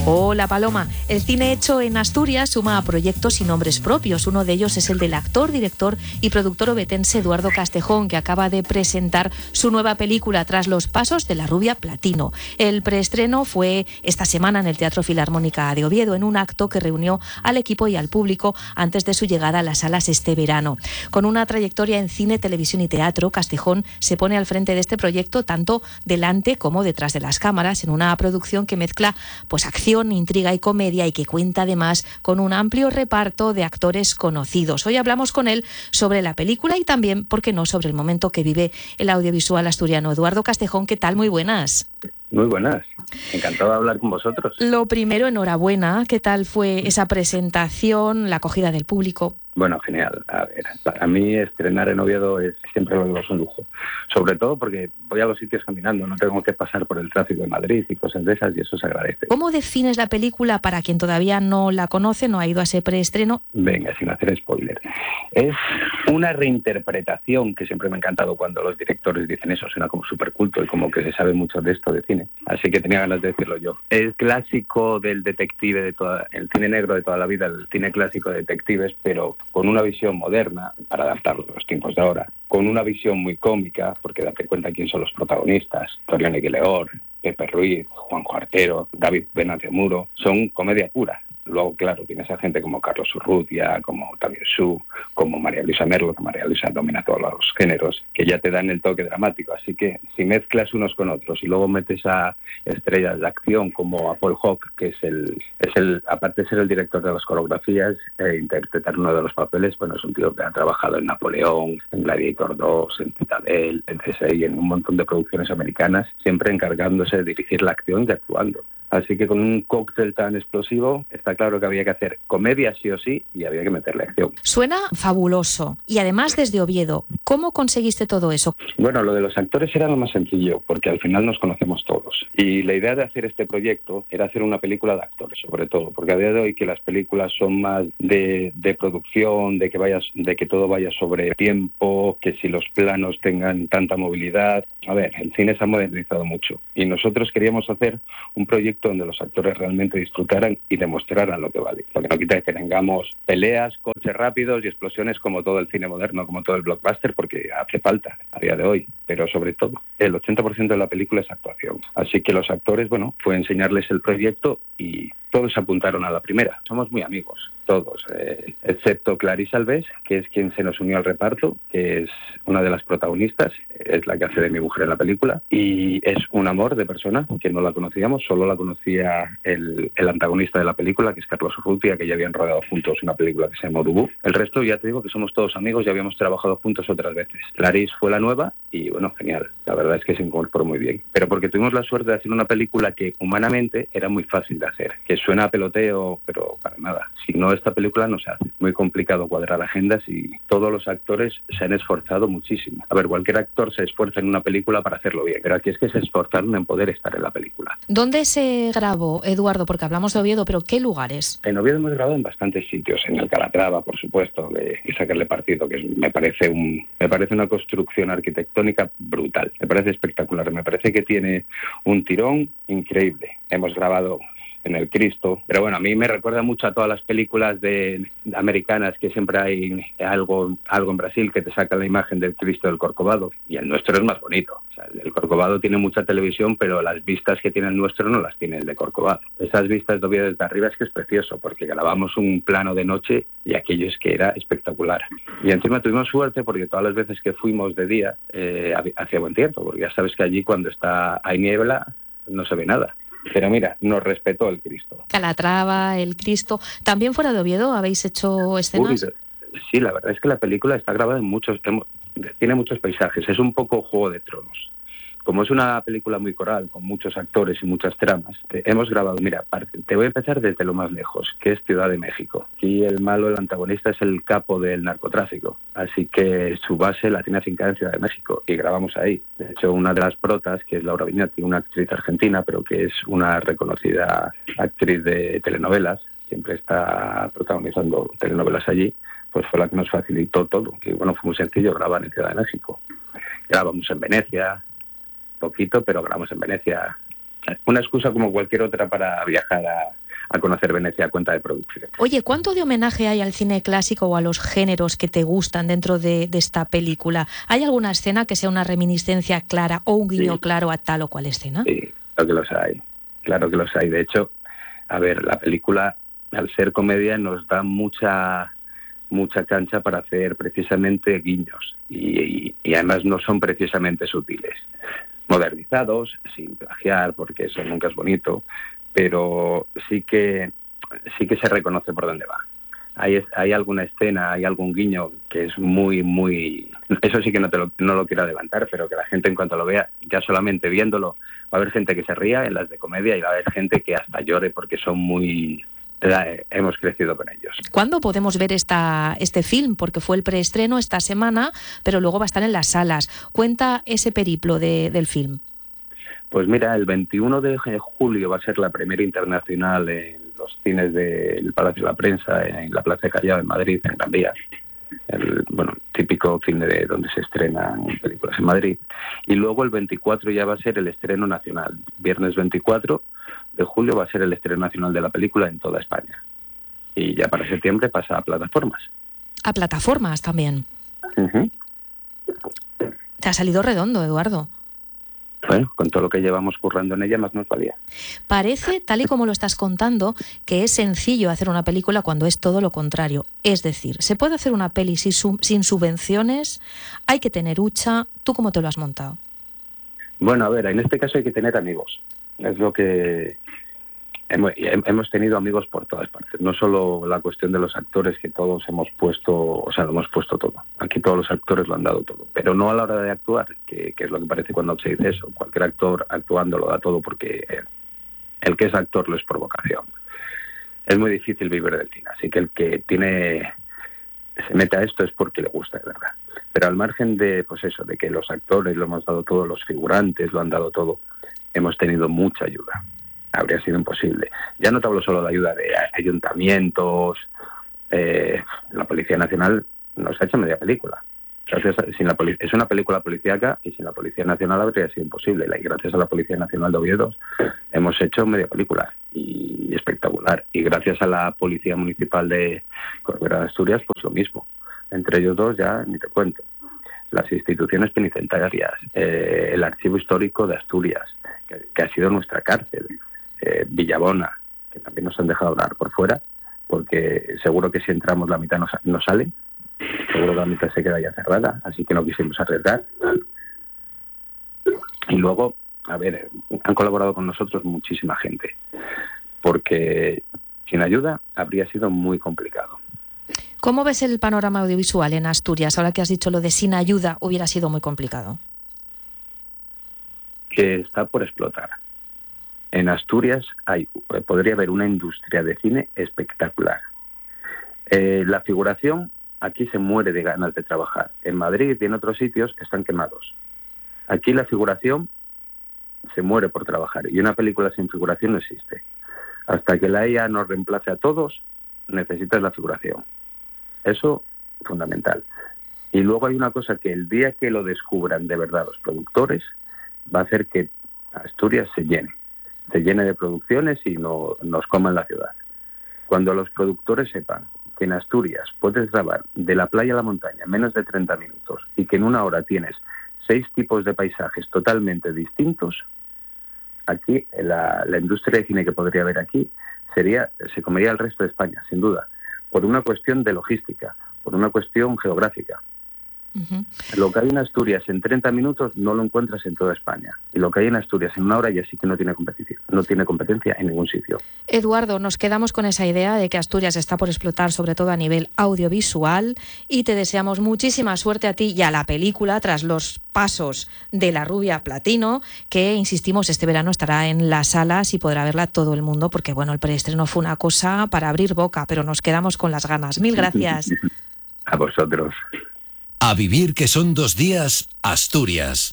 Hola Paloma, el cine hecho en Asturias suma a proyectos y nombres propios. Uno de ellos es el del actor, director y productor ovetense Eduardo Castejón, que acaba de presentar su nueva película Tras los pasos de la rubia platino. El preestreno fue esta semana en el Teatro Filarmónica de Oviedo, en un acto que reunió al equipo y al público antes de su llegada a las salas este verano. Con una trayectoria en cine, televisión y teatro, Castejón se pone al frente de este proyecto tanto delante como detrás de las cámaras, en una producción que mezcla acción, intriga y comedia, y que cuenta además con un amplio reparto de actores conocidos. Hoy hablamos con él sobre la película y también, ¿por qué no?, sobre el momento que vive el audiovisual asturiano. Eduardo Castejón, ¿qué tal? Muy buenas. Muy buenas, encantado de hablar con vosotros. Lo primero, enhorabuena. ¿Qué tal fue esa presentación, la acogida del público? Bueno, genial. A ver, para mí estrenar en Oviedo siempre lo digo, es un lujo. Sobre todo porque voy a los sitios caminando, no tengo que pasar por el tráfico de Madrid y cosas de esas, y eso se agradece. ¿Cómo defines la película para quien todavía no la conoce, no ha ido a ese preestreno? Venga, sin hacer spoiler. Es una reinterpretación, que siempre me ha encantado cuando los directores dicen eso, suena como súper culto y como que se sabe mucho de esto de cine. Así que tenía ganas de decirlo yo. Es clásico del detective, el cine negro de toda la vida, el cine clásico de detectives, pero con una visión moderna, para adaptarlo a los tiempos de ahora, con una visión muy cómica, porque date cuenta quién son los protagonistas: Torione Guileor, Pepe Ruiz, Juanjo Artero, David Benazemuro. Son comedia pura. Luego, claro, tienes a gente como Carlos Urrutia, como Octavio Su, como María Luisa Merlo, que María Luisa domina todos los géneros, que ya te dan el toque dramático. Así que si mezclas unos con otros y luego metes a estrellas de acción como a Paul Hock, que es el aparte de ser el director de las coreografías e interpretar uno de los papeles, bueno, es un tío que ha trabajado en Napoleón, en Gladiator 2, en Citadel, en CSI, en un montón de producciones americanas, siempre encargándose de dirigir la acción y actuando. Así que con un cóctel tan explosivo está claro que había que hacer comedia sí o sí y había que meterle acción. Suena fabuloso. Y además desde Oviedo, ¿cómo conseguiste todo eso? Bueno, lo de los actores era lo más sencillo, porque al final nos conocemos todos. Y la idea de hacer este proyecto era hacer una película de actores, sobre todo, porque a día de hoy que las películas son más de producción, de que todo vaya sobre tiempo, que si los planos tengan tanta movilidad. A ver, el cine se ha modernizado mucho y nosotros queríamos hacer un proyecto donde los actores realmente disfrutaran y demostraran lo que vale. Lo que no quita que tengamos peleas, coches rápidos y explosiones como todo el cine moderno, como todo el blockbuster, porque hace falta a día de hoy. Pero sobre todo, el 80% de la película es actuación. Así que los actores, fue enseñarles el proyecto y todos se apuntaron a la primera. Somos muy amigos, todos, excepto Clarisse Alves, que es quien se nos unió al reparto, que es una de las protagonistas, es la que hace de mi mujer en la película, y es un amor de persona, que no la conocíamos, solo la conocía el antagonista de la película, que es Carlos Urrutia, que ya habían rodado juntos una película que se llama Urubú. El resto, ya te digo que somos todos amigos y habíamos trabajado juntos otras veces. Clarisse fue la nueva y, genial. La verdad es que se incorporó muy bien. Pero porque tuvimos la suerte de hacer una película que humanamente era muy fácil de hacer, que suena a peloteo, pero para nada. Si no, esta película no se hace. Muy complicado cuadrar agendas y todos los actores se han esforzado muchísimo. A ver, cualquier actor se esfuerza en una película para hacerlo bien, pero aquí es que se esforzaron en poder estar en la película. ¿Dónde se grabó, Eduardo? Porque hablamos de Oviedo, pero ¿qué lugares? En Oviedo hemos grabado en bastantes sitios, en el Calatrava, por supuesto, y sacarle partido, que me parece una construcción arquitectónica brutal. Me parece espectacular, me parece que tiene un tirón increíble. Hemos grabado en el Cristo, pero a mí me recuerda mucho a todas las películas americanas, que siempre hay algo en Brasil que te saca la imagen del Cristo del Corcovado, y el nuestro es más bonito. O sea, el Corcovado tiene mucha televisión, pero las vistas que tiene el nuestro no las tiene el de Corcovado. Esas vistas de Oviedo desde arriba es que es precioso, porque grabamos un plano de noche y aquello es que era espectacular. Y encima tuvimos suerte porque todas las veces que fuimos de día hacía buen tiempo, porque ya sabes que allí cuando hay niebla no se ve nada. Pero mira, nos respetó el Cristo. Calatrava, el Cristo. ¿También fuera de Oviedo habéis hecho escenas? Sí, la verdad es que la película está grabada tiene muchos paisajes. Es un poco Juego de Tronos. Como es una película muy coral, con muchos actores y muchas tramas, hemos grabado, mira, te voy a empezar desde lo más lejos, que es Ciudad de México. Aquí el antagonista es el capo del narcotráfico, así que su base la tiene afincada en Ciudad de México, y grabamos ahí. De hecho, una de las protas, que es Laura Viñati, una actriz argentina, pero que es una reconocida actriz de telenovelas, siempre está protagonizando telenovelas allí, pues fue la que nos facilitó todo. Que fue muy sencillo grabar en Ciudad de México. Grabamos en Venecia, poquito, pero grabamos en Venecia, una excusa como cualquier otra para viajar a conocer Venecia a cuenta de producción. Oye, ¿cuánto de homenaje hay al cine clásico o a los géneros que te gustan dentro de esta película? ¿Hay alguna escena que sea una reminiscencia clara o un guiño claro a tal o cual escena? Sí, claro que los hay. Claro que los hay. De hecho, a ver, la película, al ser comedia, nos da mucha cancha para hacer precisamente guiños. Y además no son precisamente sutiles. Modernizados, sin plagiar, porque eso nunca es bonito, pero sí que se reconoce por dónde va. Hay alguna escena, hay algún guiño que es muy... Eso sí que no lo quiero adelantar, pero que la gente en cuanto lo vea, ya solamente viéndolo, va a haber gente que se ría en las de comedia y va a haber gente que hasta llore porque son muy... hemos crecido con ellos. ¿Cuándo podemos ver este film? Porque fue el preestreno esta semana, pero luego va a estar en las salas. Cuenta ese periplo del film. Pues mira, el 21 de julio va a ser la premiere internacional en los cines del Palacio de la Prensa, en la Plaza de Callao, en Madrid, en Gran Vía. El típico cine de donde se estrenan películas en Madrid. Y luego el 24 ya va a ser el estreno nacional. Viernes 24 de julio va a ser el estreno nacional de la película en toda España. Y ya para septiembre pasa a plataformas. ¿A plataformas también? Uh-huh. Te ha salido redondo, Eduardo. Bueno, con todo lo que llevamos currando en ella, más nos valía. Parece, tal y como lo estás contando, que es sencillo hacer una película cuando es todo lo contrario. Es decir, se puede hacer una peli sin subvenciones, hay que tener hucha. ¿Tú cómo te lo has montado? Bueno, a ver, en este caso hay que tener amigos. Es lo que... Hemos tenido amigos por todas partes. No solo la cuestión de los actores, que todos hemos puesto, o sea, lo hemos puesto todo. Aquí todos los actores lo han dado todo. Pero no a la hora de actuar, que es lo que parece cuando se dice eso. Cualquier actor actuando lo da todo porque el que es actor lo es por vocación. Es muy difícil vivir del cine. Así que el que se mete a esto es porque le gusta de verdad. Pero al margen de, pues eso, de que los actores lo hemos dado todo, los figurantes lo han dado todo, hemos tenido mucha ayuda. Habría sido imposible. Ya no te hablo solo de ayuda de ayuntamientos, la Policía Nacional nos ha hecho media película. Es una película policíaca y sin la Policía Nacional habría sido imposible. Y gracias a la Policía Nacional de Oviedo hemos hecho media película y espectacular. Y gracias a la Policía Municipal de Corbera de Asturias, pues lo mismo. Entre ellos dos ya ni te cuento. Las instituciones penitenciarias, el Archivo Histórico de Asturias, que ha sido nuestra cárcel, Villabona, que también nos han dejado hablar por fuera, porque seguro que si entramos la mitad no sale, seguro que la mitad se queda ya cerrada, así que no quisimos arriesgar. Y luego, a ver, han colaborado con nosotros muchísima gente, porque sin ayuda habría sido muy complicado. ¿Cómo ves el panorama audiovisual en Asturias? Ahora que has dicho lo de sin ayuda hubiera sido muy complicado. Que está por explotar. En Asturias podría haber una industria de cine espectacular. La figuración aquí se muere de ganas de trabajar. En Madrid y en otros sitios están quemados. Aquí la figuración se muere por trabajar y una película sin figuración no existe. Hasta que la IA nos reemplace a todos, necesitas la figuración. Eso, fundamental. Y luego hay una cosa que el día que lo descubran de verdad los productores, va a hacer que Asturias se llene de producciones y nos coman la ciudad. Cuando los productores sepan que en Asturias puedes grabar de la playa a la montaña en menos de 30 minutos y que en una hora tienes 6 tipos de paisajes totalmente distintos, aquí la industria de cine que podría haber aquí se comería el resto de España, sin duda, por una cuestión de logística, por una cuestión geográfica. Uh-huh. Lo que hay en Asturias en 30 minutos no lo encuentras en toda España. Y lo que hay en Asturias en una hora ya sí que no tiene competencia en ningún sitio. Eduardo, nos quedamos con esa idea de que Asturias está por explotar, sobre todo a nivel audiovisual, y te deseamos muchísima suerte a ti y a la película tras los pasos de La Rubia Platino, que, insistimos, este verano estará en las salas y podrá verla todo el mundo, porque bueno, el preestreno fue una cosa para abrir boca, pero nos quedamos con las ganas. Mil gracias. A vosotros. A vivir que son 2 días, Asturias.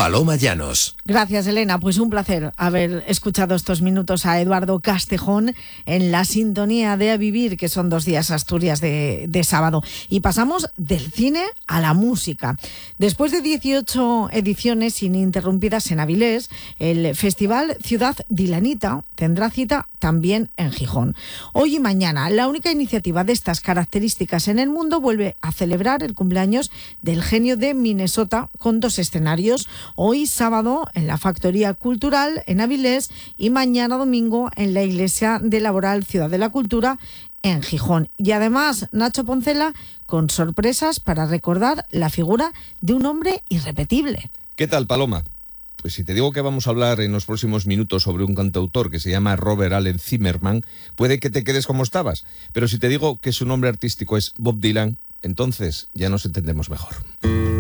Paloma Llanos. Gracias, Elena. Pues un placer haber escuchado estos minutos a Eduardo Castejón en la sintonía de A Vivir, que son 2 días Asturias de sábado. Y pasamos del cine a la música. Después de 18 ediciones ininterrumpidas en Avilés, el Festival Ciudad Dilanita tendrá cita también en Gijón. Hoy y mañana, la única iniciativa de estas características en el mundo vuelve a celebrar el cumpleaños del genio de Minnesota con 2 escenarios. Hoy sábado en la Factoría Cultural en Avilés y mañana domingo en la Iglesia de Laboral Ciudad de la Cultura en Gijón. Y además, Nacho Poncela con sorpresas para recordar la figura de un hombre irrepetible. ¿Qué tal, Paloma? Pues si te digo que vamos a hablar en los próximos minutos sobre un cantautor que se llama Robert Allen Zimmerman, puede que te quedes como estabas. Pero si te digo que su nombre artístico es Bob Dylan, entonces ya nos entendemos mejor.